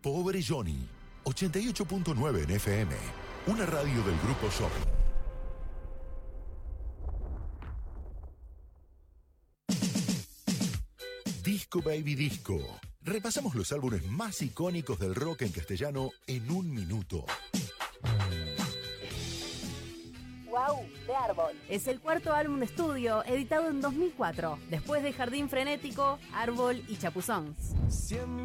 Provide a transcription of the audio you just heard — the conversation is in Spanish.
Pobre Johnny, 88.9 en FM, una radio del Grupo Shopping. Disco Baby Disco. Repasamos los álbumes más icónicos del rock en castellano en un minuto. Wow, de Árbol. Es el cuarto álbum de estudio, editado en 2004, después de Jardín Frenético, Árbol y Chapuzón.